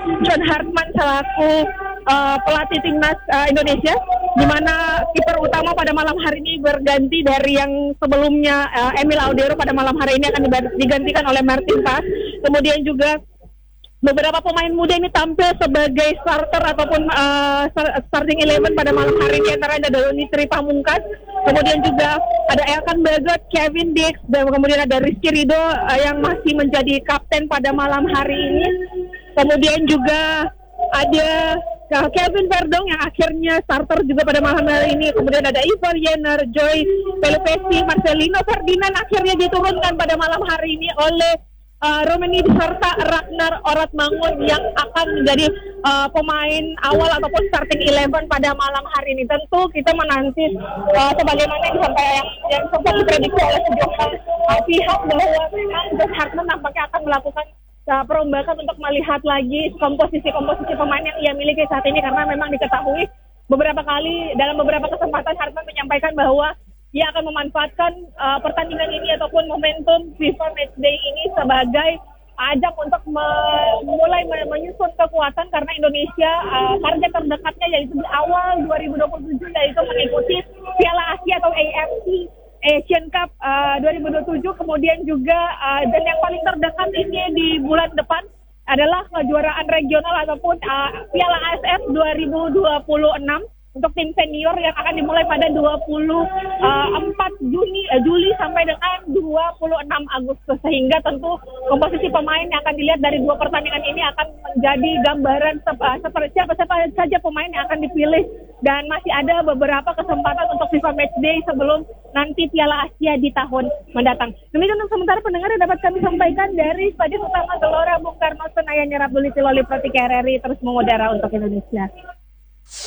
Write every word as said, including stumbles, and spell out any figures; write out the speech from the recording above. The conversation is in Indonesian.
John Hartman selaku uh, pelatih timnas uh, Indonesia, di mana kiper utama pada malam hari ini berganti dari yang sebelumnya uh, Emil Audero. Pada malam hari ini akan digantikan oleh Martin Paes. Kemudian juga beberapa pemain muda ini tampil sebagai starter ataupun uh, starting eleven pada malam hari ini, antara ada Doni Tri Pamungkas, kemudian juga ada Elkan Bagot, Kevin Dix, dan kemudian ada Rizky Ridho uh, yang masih menjadi kapten pada malam hari ini. Kemudian juga ada uh, Kevin Verdong yang akhirnya starter juga pada malam hari ini. Kemudian ada Ivar Jenner, Joy Pelupesi, Marcelino Ferdinand akhirnya diturunkan pada malam hari ini oleh Uh, Romani beserta Ragnar Oratmangun yang akan menjadi uh, pemain awal ataupun starting eleven pada malam hari ini. Tentu kita menanti uh, sebagaimana yang disampaikan yang, yang sempat diprediksi oleh sejumlah uh, pihak bahwa memang John Hartman nampaknya akan melakukan uh, perombakan untuk melihat lagi komposisi-komposisi pemain yang ia miliki saat ini, karena memang diketahui beberapa kali dalam beberapa kesempatan Hartman menyampaikan bahwa ia akan memanfaatkan uh, pertandingan ini ataupun momentum FIFA Matchday ini sebagai ajang untuk me- mulai menyusun kekuatan, karena Indonesia uh, target terdekatnya yaitu di awal dua ribu dua puluh tujuh yaitu mengikuti Piala Asia atau A F C Asian Cup uh, dua ribu dua puluh tujuh. Kemudian juga uh, dan yang paling terdekat ini di bulan depan adalah kejuaraan regional ataupun uh, Piala A S F dua ribu dua puluh enam untuk tim senior yang akan dimulai pada dua puluh empat Juni, eh, Juli sampai dengan dua puluh enam Agustus, sehingga tentu komposisi pemain yang akan dilihat dari dua pertandingan ini akan menjadi gambaran seperti siapa siapa saja pemain yang akan dipilih, dan masih ada beberapa kesempatan untuk FIFA Matchday sebelum nanti Piala Asia di tahun mendatang. Demikian untuk sementara pendengar yang dapat kami sampaikan dari Stadion Utama Gelora Bung Karno Senayan, Nyerap Buli Tiloli Protik R R I terus mengudara untuk Indonesia.